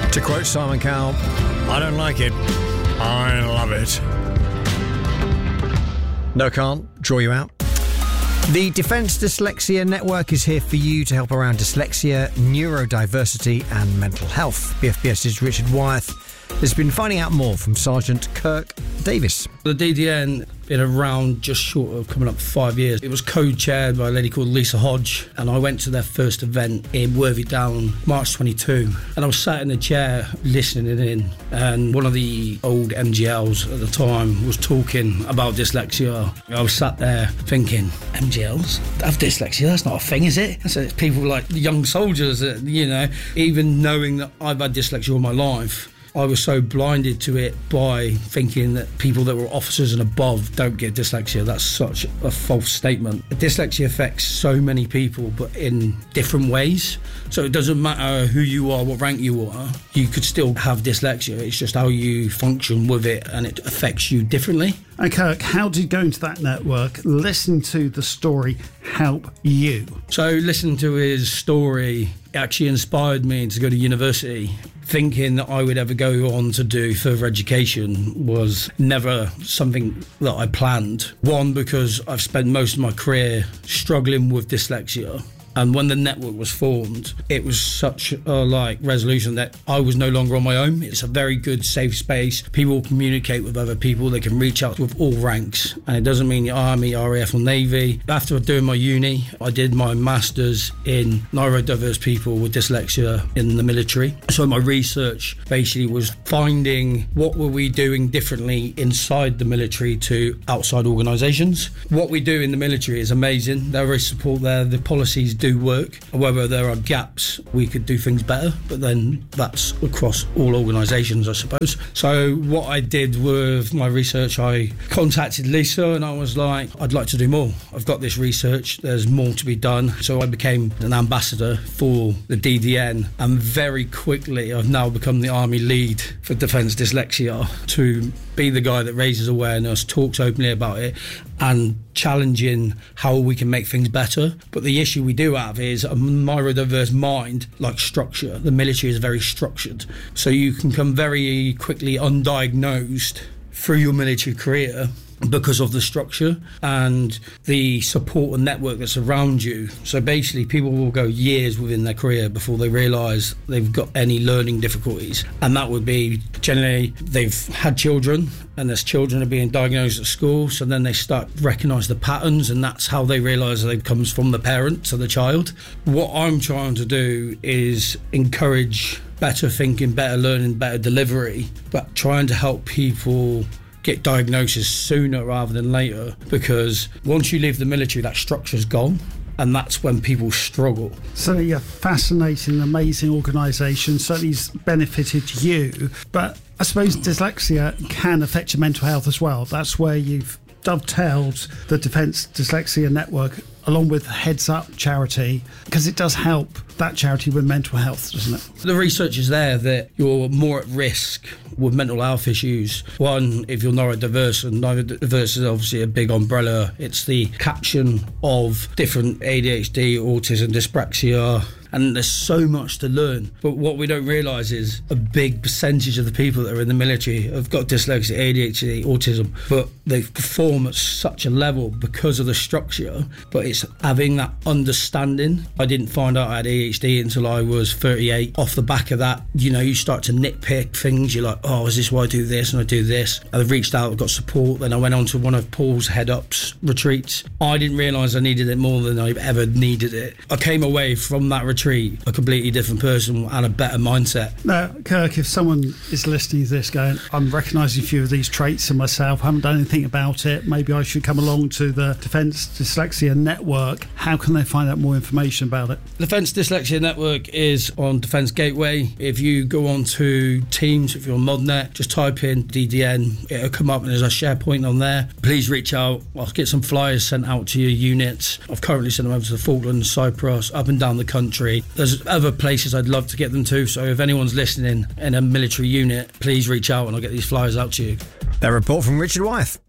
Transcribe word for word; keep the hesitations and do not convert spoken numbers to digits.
To quote Simon Cowell, I don't like it, I love it. No, can't draw you out. The Defence Dyslexia Network is here for you to help around dyslexia, neurodiversity and mental health. BFBS's Richard Wyeth has been finding out more from Sergeant Kirk Davis. The D D N been around just short of coming up for five years. It was co-chaired by a lady called Lisa Hodge, and I went to their first event in Worthy Down, March twenty-two, and I was sat in the chair listening in, and one of the old M G Ls at the time was talking about dyslexia. I was sat there thinking, M G Ls have dyslexia? That's not a thing, is it? So it's people like young soldiers that, you know, even knowing that I've had dyslexia all my life, I was so blinded to it by thinking that people that were officers and above don't get dyslexia. That's such a false statement. Dyslexia affects so many people, but in different ways. So it doesn't matter who you are, what rank you are, you could still have dyslexia. It's just how you function with it, and it affects you differently. And Kirk, how did going to that network, listen to the story, help you? So listening to his story actually inspired me to go to university. Thinking that I would ever go on to do further education was never something that I planned. One, because I've spent most of my career struggling with dyslexia. And when the network was formed, it was such a like resolution that I was no longer on my own. It's a very good, safe space. People communicate with other people. They can reach out with all ranks. And it doesn't mean the Army, R A F or Navy. After doing my uni, I did my Masters in neurodiverse people with dyslexia in the military. So my research basically was finding what were we doing differently inside the military to outside organisations. What we do in the military is amazing. There is support there. The policies do work. However, there are gaps. We could do things better, but then that's across all organisations, I suppose. So what I did with my research, I contacted Lisa and I was like, I'd like to do more. I've got this research, there's more to be done. So I became an ambassador for the D D N, and very quickly I've now become the Army lead for Defence Dyslexia, to be the guy that raises awareness, talks openly about it, and challenging how we can make things better. But the issue we do have is a neurodiverse mind, like structure. The military is very structured. So you can come very quickly undiagnosed through your military career because of the structure and the support and network that's around you. So basically people will go years within their career before they realise they've got any learning difficulties, and that would be generally they've had children and there's children are being diagnosed at school, so then they start to recognise the patterns, and that's how they realise that it comes from the parent to the child. What I'm trying to do is encourage better thinking, better learning, better delivery, but trying to help people get diagnosis sooner rather than later, because once you leave the military, that structure's gone, and that's when people struggle. So you're fascinating, amazing organisation, certainly it's benefited you, but I suppose dyslexia can affect your mental health as well. That's where you've dovetailed the Defence Dyslexia Network along with Heads Up charity, because it does help that charity with mental health, doesn't it? The research is there that you're more at risk with mental health issues. One, if you're neurodiverse, and neurodiverse is obviously a big umbrella. It's the caption of different A D H D, autism, dyspraxia, and there's so much to learn. But what we don't realise is a big percentage of the people that are in the military have got dyslexia, A D H D, autism, but they perform at such a level because of the structure. But it's having that understanding. I didn't find out I had A D H D until I was thirty-eight. Off the back of that, you know, you start to nitpick things. You're like, oh, is this why I do this and I do this? I've reached out, I've got support. Then I went on to one of Paul's Head Ups retreats. I didn't realise I needed it more than I've ever needed it. I came away from that retreat a completely different person and a better mindset. Now, Kirk, if someone is listening to this going, I'm recognising a few of these traits in myself, I haven't done anything about it, maybe I should come along to the Defence Dyslexia Network, how can they find out more information about it? Defence Dyslexia Network is on Defence Gateway. If you go on to Teams, if you're on ModNet, just type in D D N, it'll come up and there's a SharePoint on there. Please reach out. I'll get some flyers sent out to your units. I've currently sent them over to the Falklands, Cyprus, up and down the country. There's other places I'd love to get them to, so if anyone's listening in a military unit, please reach out and I'll get these flyers out to you. That report from Richard Wyeth.